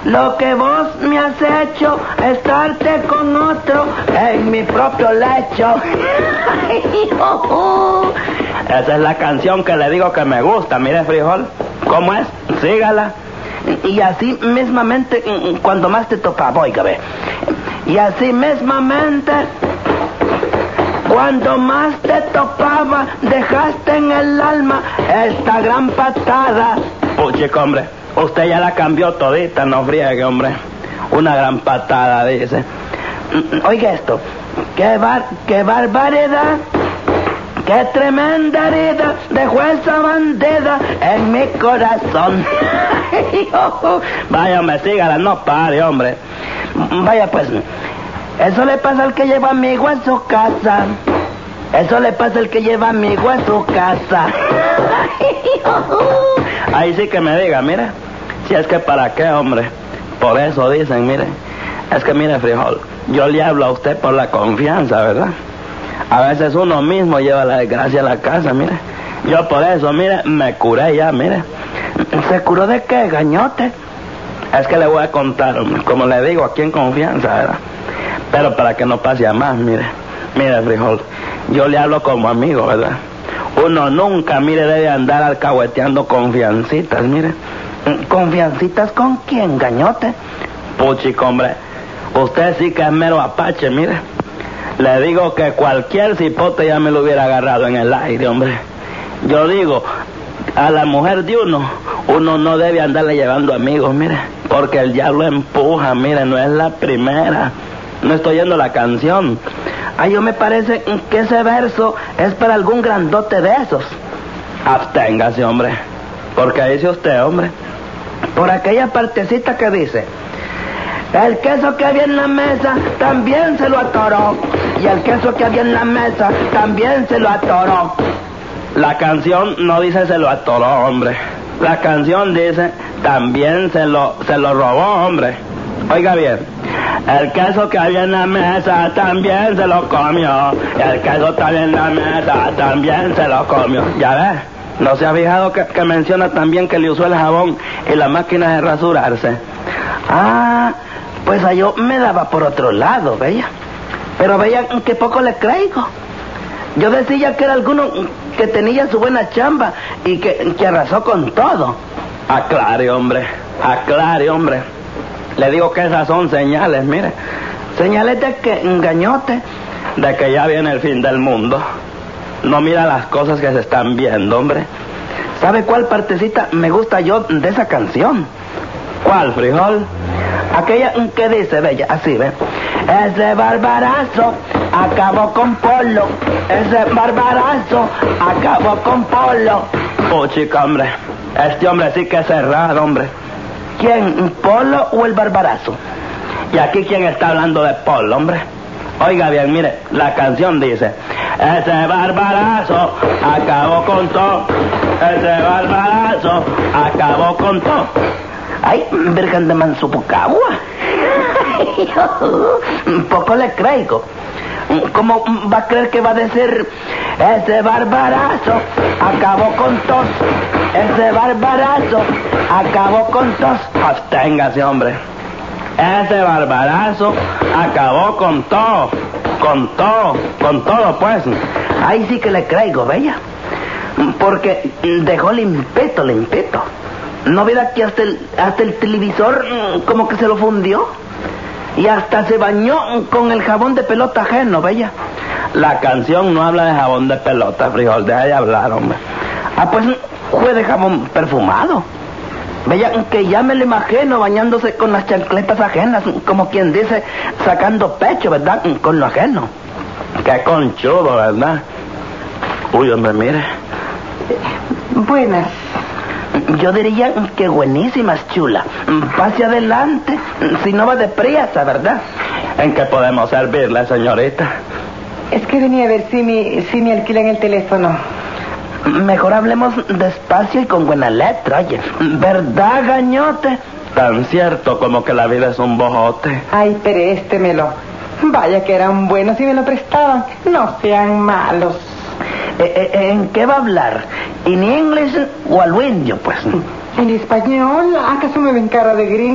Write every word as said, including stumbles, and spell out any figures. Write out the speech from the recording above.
Lo que vos me has hecho es estarte con otro en mi propio lecho. Esa es la canción que le digo que me gusta, mire, frijol. ¿Cómo es? Sígala. Y así mismamente, cuando más te topaba, oiga, ve. Y así mismamente, cuando más te topaba, dejaste en el alma esta gran patada. Puchico, hombre, usted ya la cambió todita, no friegue, hombre. Una gran patada, dice. Oiga esto, qué, bar, qué barbaridad, qué tremenda herida dejó esa bandida en mi corazón. Vaya, hombre, sígala, no pare, hombre. Vaya, pues, eso le pasa al que lleva amigo a su casa. Eso le pasa al que lleva amigo a su casa. Ahí sí que me diga, mire. Si es que para qué, hombre. Por eso dicen, mire. Es que mire, frijol, yo le hablo a usted por la confianza, ¿verdad? A veces uno mismo lleva la desgracia a la casa, mire. Yo por eso, mire, me curé ya, mire. ¿Se curó de qué, gañote? Es que le voy a contar, como le digo, aquí en confianza, ¿verdad? Pero para que no pase a más, mire. Mire, frijol, yo le hablo como amigo, ¿verdad? Uno nunca, mire, debe andar alcahueteando confiancitas, mire. ¿Confiancitas con quién, gañote? Puchico, hombre, usted sí que es mero apache, mire. Le digo que cualquier cipote ya me lo hubiera agarrado en el aire, hombre. Yo digo, a la mujer de uno, uno no debe andarle llevando amigos, mire. Porque el diablo empuja, mire, no es la primera. No estoy oyendo la canción. Ay, yo me parece que ese verso es para algún grandote de esos. Absténgase, hombre. Porque dice usted, hombre. Por aquella partecita que dice: el queso que había en la mesa también se lo atoró, y el queso que había en la mesa también se lo atoró. La canción no dice se lo atoró, hombre. La canción dice también se lo, se lo robó, hombre. Oiga bien. El queso que había en la mesa también se lo comió. El queso también en la mesa también se lo comió. ¿Ya ves? ¿No se ha fijado que, que menciona también que le usó el jabón y la máquina de rasurarse? Ah, pues a yo me daba por otro lado, bella. Pero bella, que poco le craigo. Yo decía que era alguno que tenía su buena chamba y que, que arrasó con todo. Aclare, hombre, aclare, hombre. Le digo que esas son señales, mire. ¿Señales de que, gañote? De que ya viene el fin del mundo. No mira las cosas que se están viendo, hombre. ¿Sabe cuál partecita me gusta yo de esa canción? ¿Cuál, frijol? Aquella que dice, bella, así, ¿ve? Ese barbarazo acabó con Polo. Ese barbarazo acabó con Polo. Oh, chica, hombre. Este hombre sí que es cerrado, hombre. ¿Quién? ¿Polo o el barbarazo? ¿Y aquí quién está hablando de Polo, hombre? Oiga bien, mire, la canción dice: ese barbarazo acabó con todo. Ese barbarazo acabó con todo. Ay, vergan de mansupucagua. Poco le craigo. ¿Cómo va a creer que va a decir ese barbarazo acabó con tos? Ese barbarazo acabó con tos. Absténgase, hombre. Ese barbarazo acabó con todo. Con todo, con todo, pues. Ahí sí que le craigo, bella. Porque dejó limpito, limpito. ¿No verá que hasta el, hasta el televisor como que se lo fundió? Y hasta se bañó con el jabón de pelota ajeno, bella. La canción no habla de jabón de pelota, frijol, deja de hablar, hombre. Ah, pues fue de jabón perfumado. Bella, que ya me lo imagino bañándose con las chancletas ajenas, como quien dice, sacando pecho, ¿verdad? Con lo ajeno. Qué conchudo, ¿verdad? Uy, hombre, mire. Buenas. Yo diría que buenísimas, chula. Pase adelante, si no va deprisa, ¿verdad? ¿En qué podemos servirle, señorita? Es que venía a ver si me, si me alquilan el teléfono. Mejor hablemos despacio y con buena letra, oye. ¿Verdad, gañote? Tan cierto como que la vida es un bojote. Ay, préstemelo. Vaya que eran buenos y me lo prestaban. No sean malos. Eh, eh, ¿En qué va a hablar? ¿En inglés o al indio, pues? En español, ¿acaso me ven cara de gringo?